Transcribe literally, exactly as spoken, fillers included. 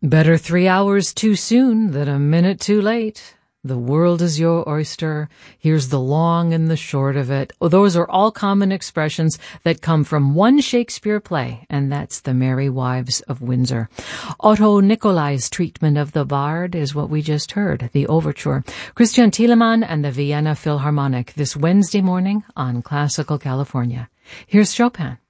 Better three hours too soon than a minute too late. The world is your oyster. Here's the long and the short of it. Oh, those are all common expressions that come from one Shakespeare play, and that's The Merry Wives of Windsor. Otto Nicolai's treatment of the bard is what we just heard, the overture. Christian Thielemann and the Vienna Philharmonic this Wednesday morning on Classical California. Here's Chopin.